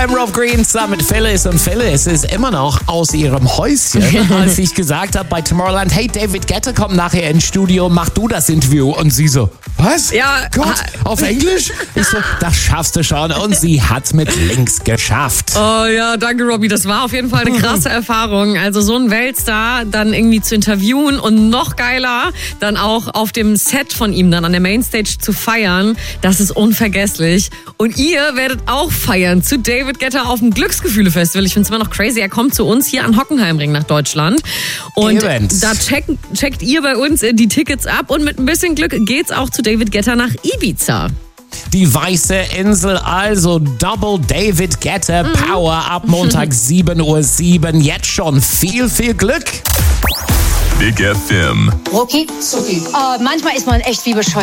I'm Rob Green zusammen mit Phyllis. Und Phyllis ist immer noch aus ihrem Häuschen, als ich gesagt habe bei Tomorrowland, hey, David Guetta kommt nachher ins Studio, mach du das Interview. Und sie so, was? Ja. Gott, auf Englisch? Ich so, das schaffst du schon. Und sie hat's mit links geschafft. Oh ja, danke Robbie. Das war auf jeden Fall eine krasse Erfahrung. Also so einen Weltstar dann irgendwie zu interviewen und noch geiler, dann auch auf dem Set von ihm dann an der Mainstage zu feiern. Das ist unvergesslich. Und ihr werdet auch feiern zu David Guetta auf dem Glücksgefühle-Festival. Ich finde es immer noch crazy. Er kommt zu uns hier an Hockenheimring nach Deutschland. Und Events. da checkt ihr bei uns die Tickets ab. Und mit ein bisschen Glück geht's auch zu David Guetta nach Ibiza. Die Weiße Insel, also Double David Guetta Power ab Montag 7:07 Uhr. Jetzt schon viel, viel Glück. Big FM. Rucki? Zucki. Manchmal ist man echt wie bescheuert.